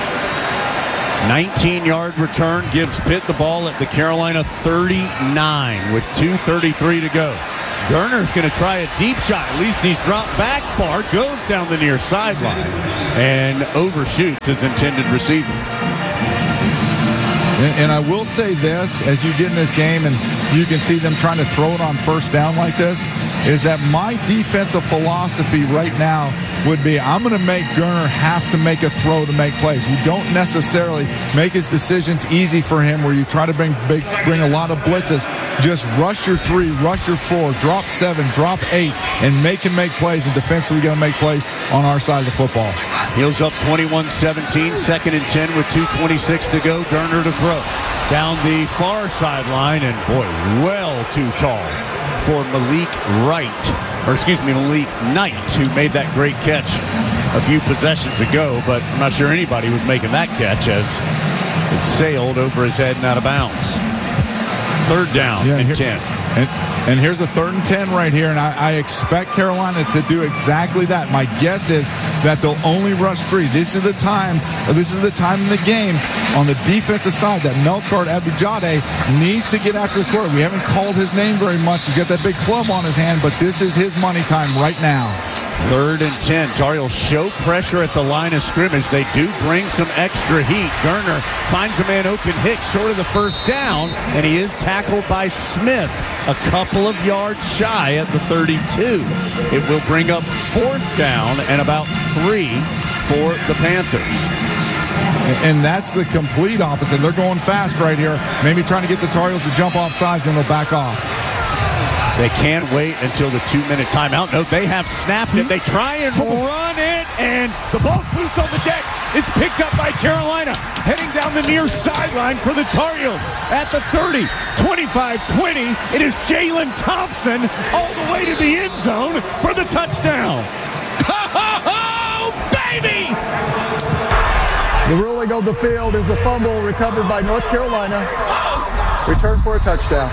nineteen-yard return gives Pitt the ball at the Carolina thirty-nine with two thirty-three to go. Gerner's going to try a deep shot. At least he's dropped back far, goes down the near sideline, and overshoots his intended receiver. And, and I will say this, as you get in this game and you can see them trying to throw it on first down like this, is that my defensive philosophy right now would be I'm going to make Gerner have to make a throw to make plays. You don't necessarily make his decisions easy for him where you try to bring big, bring a lot of blitzes. Just rush your three, rush your four, drop seven, drop eight, and make him make plays. And defensively going to make plays on our side of the football. Heels up twenty-one seventeen, second and ten with two twenty-six to go. Gerner to throw. Down the far sideline, and boy, well too tall for Malik Wright, or excuse me, Malik Knight, who made that great catch a few possessions ago, but I'm not sure anybody was making that catch as it sailed over his head and out of bounds. Third down yeah, and here, ten. And, and here's a third and ten right here, and I, I expect Carolina to do exactly that. My guess is that they'll only rush three. This is the time, this is the time in the game on the defensive side that Melkart Abujade needs to get after the quarter. We haven't called his name very much. He's got that big club on his hand, but this is his money time right now. Third and ten. Tar Heels show pressure at the line of scrimmage. They do bring some extra heat. Gerner finds a man open. Hicks short of the first down, and he is tackled by Smith a couple of yards shy at the thirty-two. It will bring up fourth down and about three for the Panthers. And that's the complete opposite. They're going fast right here, maybe trying to get the Tar Heels to jump off sides, and they'll back off. They can't wait until the two-minute timeout. No, they have snapped it. They try and run it, and the ball's loose on the deck. It's picked up by Carolina, heading down the near sideline for the Tar Heels at the thirty. twenty-five twenty. It is Jalen Thompson all the way to the end zone for the touchdown. Oh, baby! The ruling on the field is a fumble recovered by North Carolina. Return for a touchdown.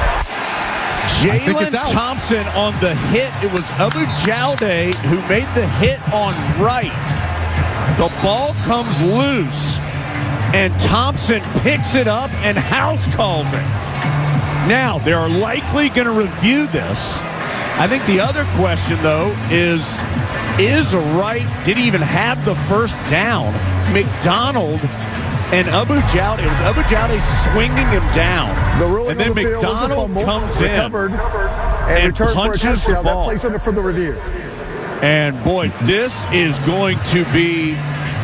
Jalen Thompson on the hit. It was Abujade who made the hit on Wright. The ball comes loose, and Thompson picks it up, and House calls it. Now, they are likely going to review this. I think the other question, though, is, is Wright, did he even have the first down? McDonald and Abujade, it was Abujade swinging him down. The ruling and then the McDonald comes recovered, in and, and punches the ball. That plays under for the review. And boy, this is going to be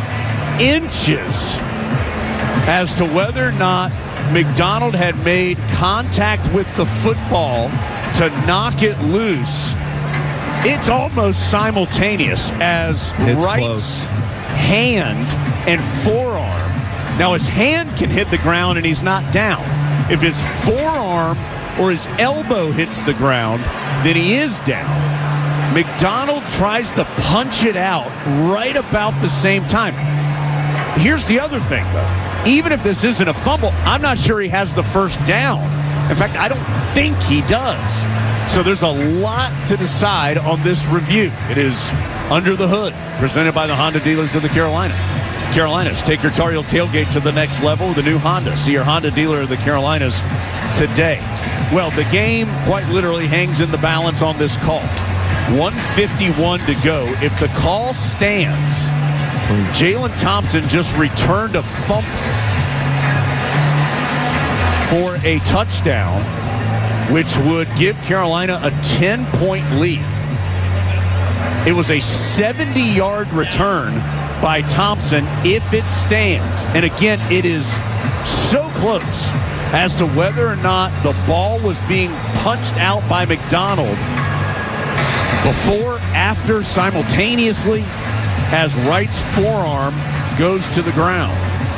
inches as to whether or not McDonald had made contact with the football to knock it loose. It's almost simultaneous as it's Wright's close. hand and forearm. Now, his hand can hit the ground and he's not down. If his forearm or his elbow hits the ground, then he is down. McDonald tries to punch it out right about the same time. Here's the other thing, though. Even if this isn't a fumble, I'm not sure he has the first down. In fact, I don't think he does. So there's a lot to decide on this review. It is Under the Hood, presented by the Honda dealers of the Carolina. Carolinas, take your Tar Heel tailgate to the next level with a new Honda. See your Honda dealer of the Carolinas today. Well, the game quite literally hangs in the balance on this call. one fifty-one to go. If the call stands, Jalen Thompson just returned a fumble for a touchdown, which would give Carolina a ten-point lead. It was a seventy-yard return by Thompson if it stands. And again, it is so close as to whether or not the ball was being punched out by McDonald before, after, simultaneously. as Wright's forearm goes to the ground.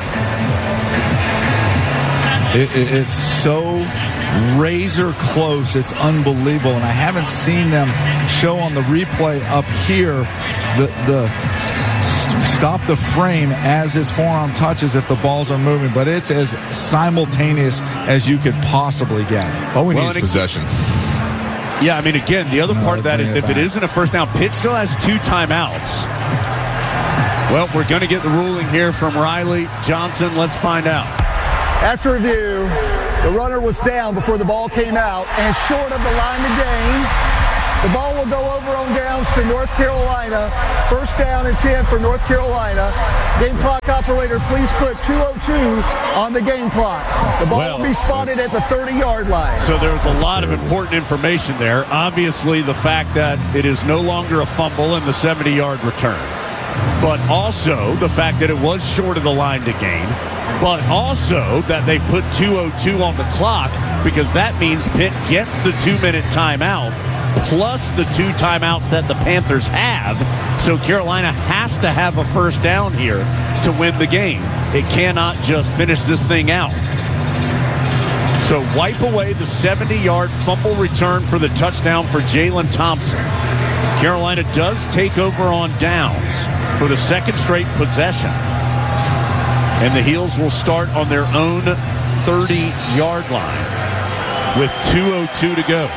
It, it, it's so razor close. It's unbelievable. And I haven't seen them show on the replay up here the, the stop the frame as his forearm touches if the balls are moving. But it's as simultaneous as you could possibly get. All we Well, need is possession. Yeah, I mean, again, the other No, part of that bring is it if it back. isn't a first down, Pitt still has two timeouts. Well, we're going to get the ruling here from Riley Johnson. Let's find out. After review, the runner was down before the ball came out and short of the line to gain. The ball will go over on downs to North Carolina. First down and ten for North Carolina. Game clock operator, please put two oh two on the game clock. The ball Well, will be spotted at the thirty-yard line. So there's a lot of important information there. Obviously, the fact that it is no longer a fumble in the seventy-yard return. But also the fact that it was short of the line to gain. But also that they've put two oh two on the clock because that means Pitt gets the two-minute timeout plus the two timeouts that the Panthers have. So Carolina has to have a first down here to win the game. It cannot just finish this thing out. So wipe away the seventy-yard fumble return for the touchdown for Jalen Thompson. Carolina does take over on downs for the second straight possession. And the Heels will start on their own thirty-yard line with two oh two to go.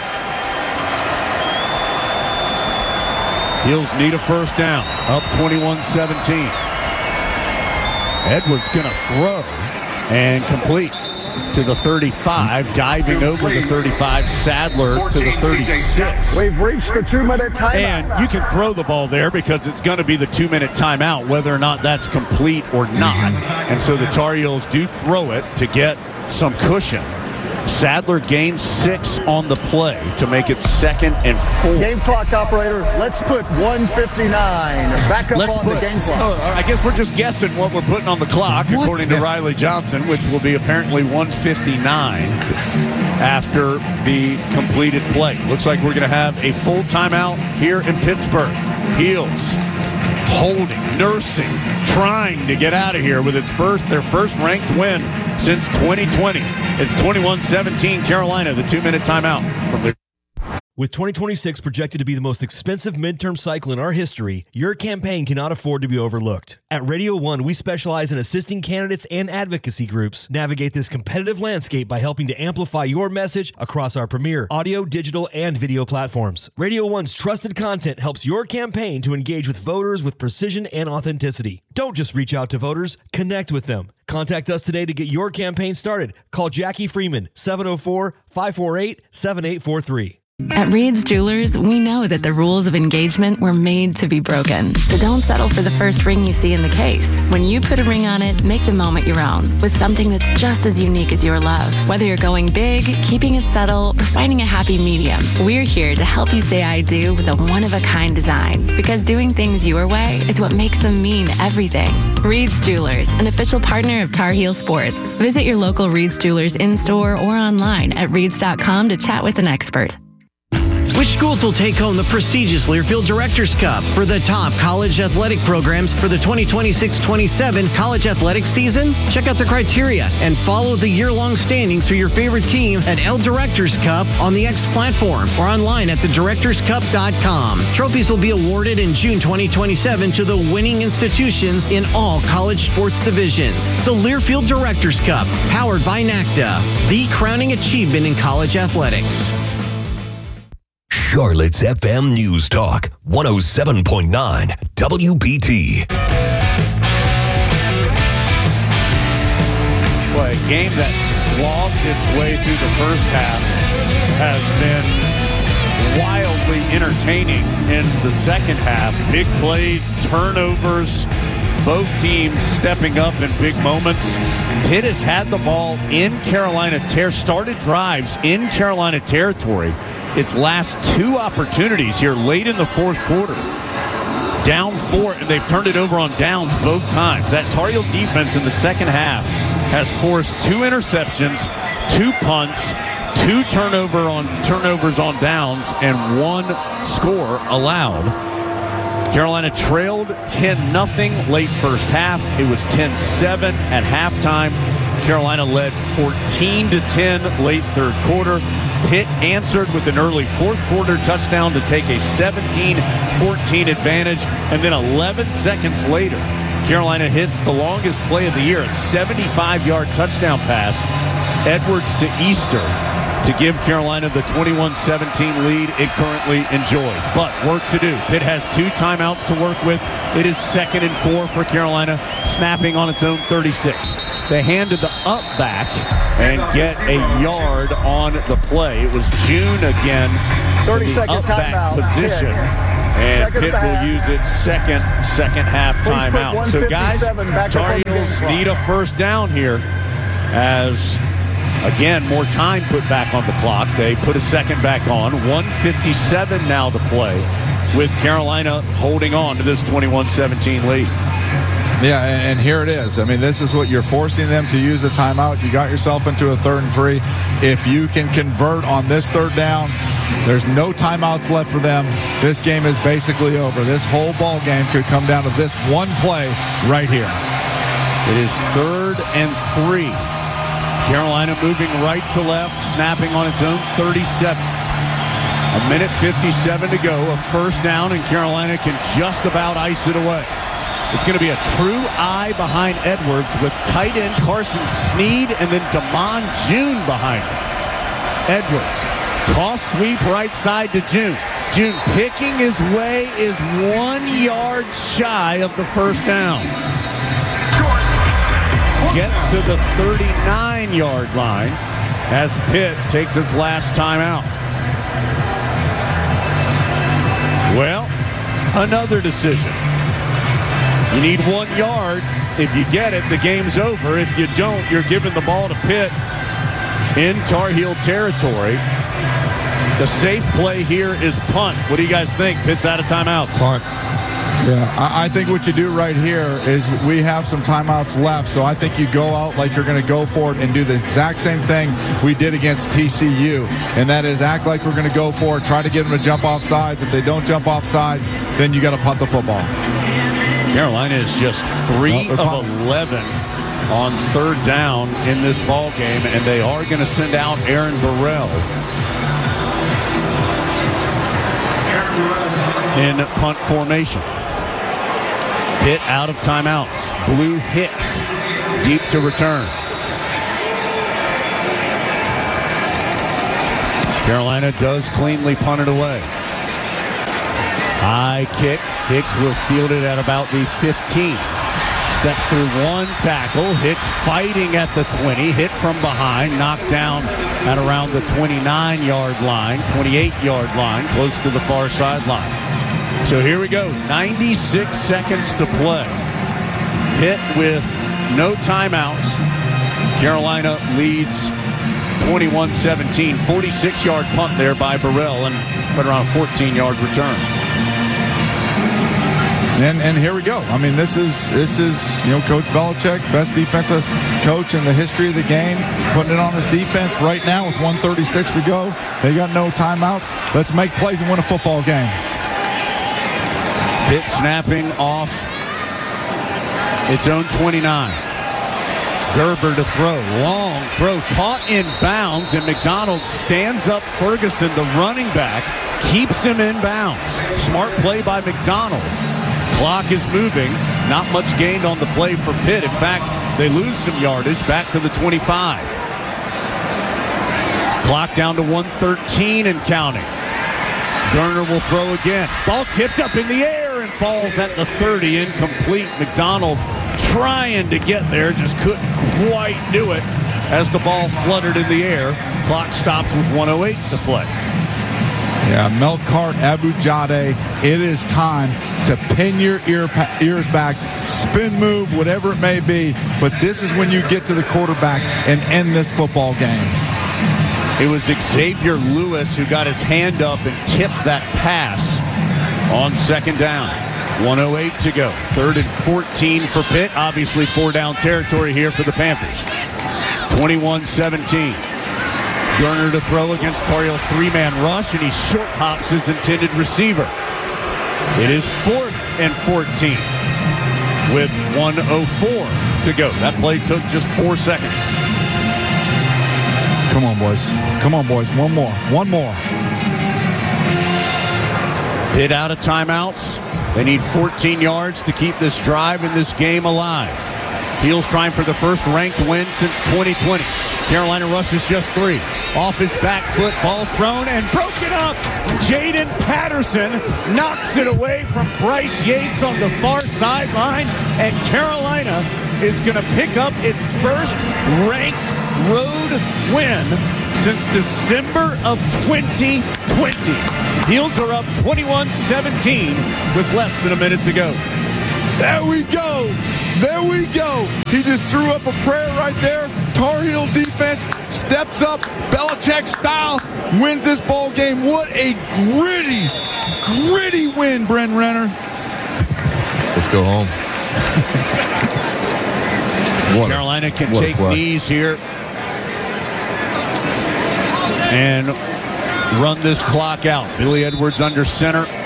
Heels need a first down, up twenty-one seventeen. Edwards going to throw and complete to the thirty-five, diving over the thirty-five, Sadler to the thirty-six. We've reached the two-minute timeout. And you can throw the ball there because it's going to be the two-minute timeout, whether or not that's complete or not. And so the Tar Heels do throw it to get some cushion. Sadler gains six on the play to make it second and four. Game clock operator, let's put one fifty-nine back up Let's on put, the game clock. oh, I guess we're just guessing what we're putting on the clock, What? according to Riley Johnson, which will be apparently one fifty-nine after the completed play. Looks like we're going to have a full timeout here in Pittsburgh. Heels holding, nursing, trying to get out of here with its first their first ranked win since twenty twenty. It's twenty-one seventeen Carolina, the two-minute timeout from the. With twenty twenty-six projected to be the most expensive midterm cycle in our history, your campaign cannot afford to be overlooked. At Radio One, we specialize in assisting candidates and advocacy groups navigate this competitive landscape by helping to amplify your message across our premier audio, digital, and video platforms. Radio One's trusted content helps your campaign to engage with voters with precision and authenticity. Don't just reach out to voters, connect with them. Contact us today to get your campaign started. Call Jackie Freeman, seven oh four, five four eight, seven eight four three. At Reed's Jewelers, we know that the rules of engagement were made to be broken. So don't settle for the first ring you see in the case. When you put a ring on it, make the moment your own with something that's just as unique as your love. Whether you're going big, keeping it subtle, or finding a happy medium, we're here to help you say I do with a one-of-a-kind design. Because doing things your way is what makes them mean everything. Reed's Jewelers, an official partner of Tar Heel Sports. Visit your local Reed's Jewelers in-store or online at reeds dot com to chat with an expert. Which schools will take home the prestigious Learfield Directors Cup for the top college athletic programs for the twenty twenty-six twenty-seven college athletic season? Check out the criteria and follow the year-long standings for your favorite team at L Directors Cup on the X platform or online at the directors cup dot com. Trophies will be awarded in June twenty twenty-seven to the winning institutions in all college sports divisions. The Learfield Directors Cup, powered by NACDA, the crowning achievement in college athletics. Charlotte's F M News Talk, one oh seven point nine W B T. Well, a game that slogged its way through the first half has been wildly entertaining in the second half. Big plays, turnovers, both teams stepping up in big moments. Pitt has had the ball in Carolina ter- started drives in Carolina territory. Its last two opportunities here late in the fourth quarter. Down four, and they've turned it over on downs both times. That Tar Heel defense in the second half has forced two interceptions, two punts, two turnover on turnovers on downs, and one score allowed. Carolina trailed ten nothing late first half. It was ten seven at halftime. Carolina led fourteen to ten late third quarter. Pitt answered with an early fourth quarter touchdown to take a seventeen fourteen advantage. And then eleven seconds later, Carolina hits the longest play of the year, a seventy-five-yard touchdown pass. Edwards to Easter to give Carolina the twenty-one seventeen lead it currently enjoys. But work to do. Pitt has two timeouts to work with. It is second and four for Carolina, snapping on its own thirty-six. They handed the up back and get a yard on the play. It was June again in the up back position. And second Pitt will use its second second half timeout. So guys, Tar Heels need a first down here as, again, more time put back on the clock. They put a second back on. one fifty-seven now to play, with Carolina holding on to this twenty-one seventeen lead. Yeah, and here it is. I mean, this is what you're forcing them to use a timeout. You got yourself into a third and three. If you can convert on this third down, there's no timeouts left for them. This game is basically over. This whole ball game could come down to this one play right here. It is third and three. Carolina moving right to left, snapping on its own thirty-seven. A minute fifty-seven to go. A first down, and Carolina can just about ice it away. It's going to be a true eye behind Edwards with tight end Carson Sneed and then Damon June behind him. Edwards, toss sweep right side to June. June picking his way is one yard shy of the first down. Gets to the thirty-nine-yard line as Pitt takes its last timeout. Well, another decision. You need one yard. If you get it, the game's over. If you don't, you're giving the ball to Pitt in Tar Heel territory. The safe play here is punt. What do you guys think? Pitt's out of timeouts. Punt. Yeah, I, I think what you do right here is we have some timeouts left, so I think you go out like you're going to go for it and do the exact same thing we did against T C U, and that is act like we're going to go for it, try to get them to jump off sides. If they don't jump off sides, then you got to punt the football. Carolina is just three of eleven on third down in this ball game, and they are going to send out Aaron Burrell in punt formation. Pitt out of timeouts. Blue Hicks deep to return. Carolina does cleanly punt it away. High kick. Hicks will field it at about the fifteen. Steps through one tackle. Hicks fighting at the twenty. Hit from behind. Knocked down at around the twenty-nine-yard line, twenty-eight-yard line, close to the far sideline. So here we go. ninety-six seconds to play. Pitt with no timeouts. Carolina leads twenty-one seventeen. forty-six-yard punt there by Burrell and right around a fourteen-yard return. And and here we go. I mean, this is this is you know Coach Belichick, best defensive coach in the history of the game, putting it on his defense right now with one thirty-six to go. They got no timeouts. Let's make plays and win a football game. Pitt snapping off its own twenty-nine. Gerber to throw. Long throw caught in bounds, and McDonald stands up Ferguson, the running back, keeps him in bounds. Smart play by McDonald. Clock is moving. Not much gained on the play for Pitt. In fact, they lose some yardage back to the twenty-five. Clock down to one thirteen and counting. Garner will throw again. Ball tipped up in the air and falls at the thirty. Incomplete. McDonald trying to get there, just couldn't quite do it as the ball fluttered in the air. Clock stops with one oh eight to play. Yeah, Melkart Abujade, it is time to pin your ear pa- ears back, spin move, whatever it may be, but this is when you get to the quarterback and end this football game. It was Xavier Lewis who got his hand up and tipped that pass on second down. one oh eight to go. Third and fourteen for Pitt. Obviously four down territory here for the Panthers. twenty-one seventeen. Garner to throw against Tar Heel three-man rush, and he short hops his intended receiver. It is fourth and fourteen with one oh four to go. That play took just four seconds. Come on, boys. Come on, boys. One more. One more. Pitt out of timeouts. They need fourteen yards to keep this drive and this game alive. Heels trying for the first ranked win since twenty twenty. Carolina rushes just three. Off his back foot, ball thrown and broken up. Jaden Patterson knocks it away from Bryce Yates on the far sideline, and Carolina is going to pick up its first ranked road win since December of twenty twenty. Heels are up twenty-one seventeen with less than a minute to go. There we go. There we go. He just threw up a prayer right there. Tar Heel defense steps up, Belichick style, wins this ball game. What a gritty, gritty win, Bryn Renner. Let's go home. Carolina can what a take play. knees here and run this clock out. Billy Edwards under center.